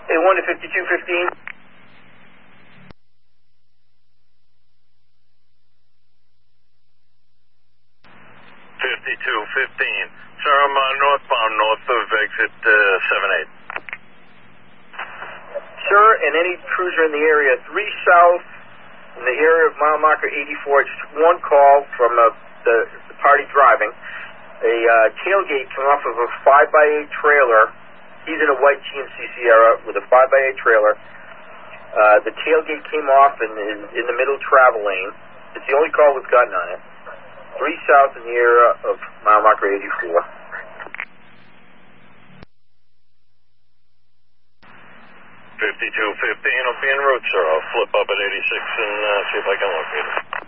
A1 to 5215. 5215. Sir, I'm northbound, north of exit 78. Sir, and any cruiser in the area, 3 south, in the area of mile marker 84, just one call from the party driving. A tailgate came off of a 5x8 trailer. He's in a white GMC Sierra with a 5x8 trailer. The tailgate came off and is in the middle travel lane. It's the only call we've gotten on it. 3 south in the area of mile marker 84. 5215 will be en route, sir. I'll flip up at 86 and see if I can locate it.